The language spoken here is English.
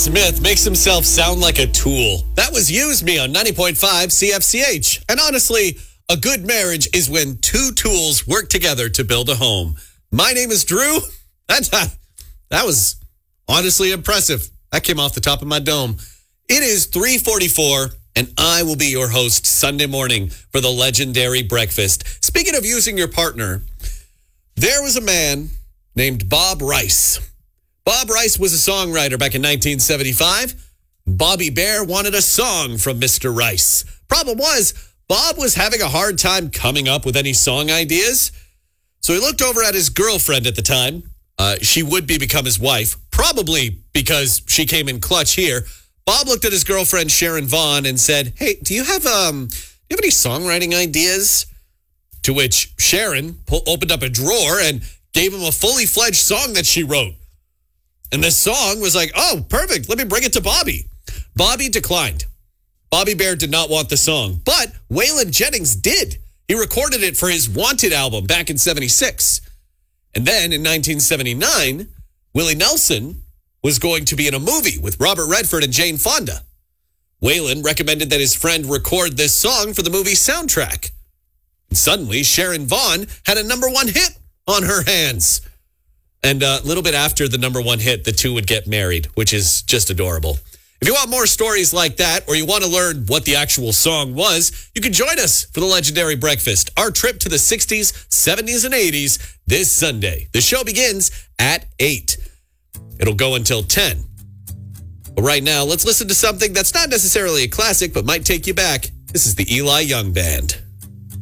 Smith makes himself sound like a tool. That was Use Me on 90.5 CFCH. And honestly, a good marriage is when two tools work together to build a home. My name is Drew. That was honestly impressive. That came off the top of my dome. It is 3:44, and I will be your host Sunday morning for the legendary breakfast. Speaking of using your partner, there was a man named Bob Rice. Bob Rice was a songwriter back in 1975. Bobby Bear wanted a song from Mr. Rice. Problem was, Bob was having a hard time coming up with any song ideas. So he looked over at his girlfriend at the time. She would become his wife, probably because she came in clutch here. Bob looked at his girlfriend, Sharon Vaughn, and said, "Hey, do you have any songwriting ideas?" To which Sharon opened up a drawer and gave him a fully fledged song that she wrote. And this song was like, "Oh, perfect. Let me bring it to Bobby." Bobby declined. Bobby Bear did not want the song, but Waylon Jennings did. He recorded it for his Wanted album back in 76. And then in 1979, Willie Nelson was going to be in a movie with Robert Redford and Jane Fonda. Waylon recommended that his friend record this song for the movie's soundtrack. And suddenly, Sharon Vaughn had a #1 hit on her hands. And a little bit after the #1 hit, the two would get married, which is just adorable. If you want more stories like that, or you want to learn what the actual song was, you can join us for the legendary breakfast, our trip to the 60s, 70s, and 80s this Sunday. The show begins at 8. It'll go until 10. But right now, let's listen to something that's not necessarily a classic, but might take you back. This is the Eli Young Band.